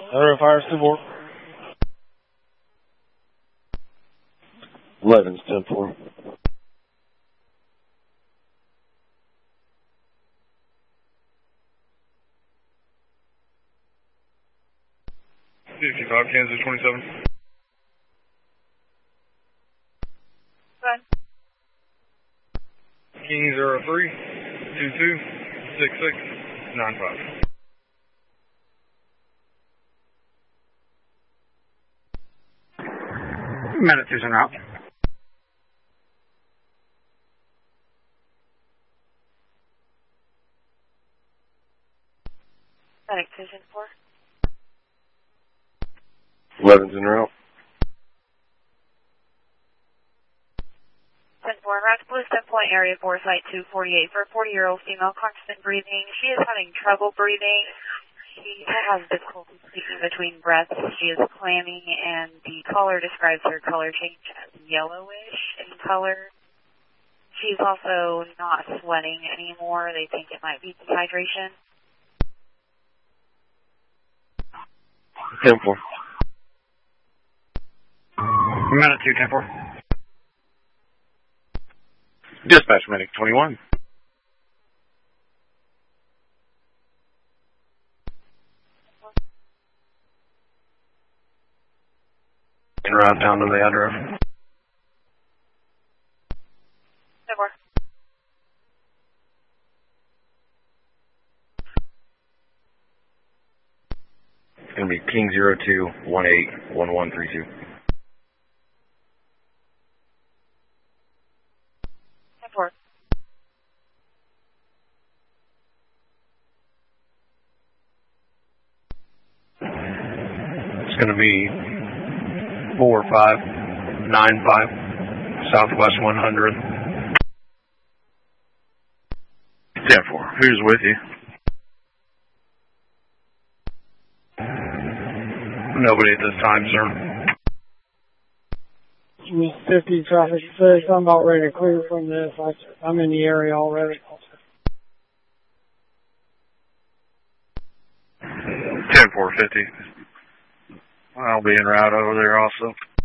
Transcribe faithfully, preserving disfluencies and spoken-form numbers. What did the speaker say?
Aero fire support. eleven's ten four. fifty-five, Kansas twenty-seven. Good. King zero three, two two, six six, nine five. Minute two's en route. Medic Vision four. eleven's en route. ten four, route to Bluestone Point, area four, site two forty-eight for a forty-year-old female, constant breathing. She is having trouble breathing. She has difficulty speaking between breaths. She is clammy, and the caller describes her color change as yellowish in color. She's also not sweating anymore. They think it might be dehydration. ten four. Minute two, ten four. Dispatch medic twenty-one. En route down to the Adro. No more. It's going to be King zero two one eight one one three two. ten four. It's going to be four five nine five Southwest one hundred. ten four. Who's with you? Nobody at this time, sir. fifty traffic six. I'm about ready to clear from this. I, I'm in the area already. ten four fifty. I'll be en route over there also.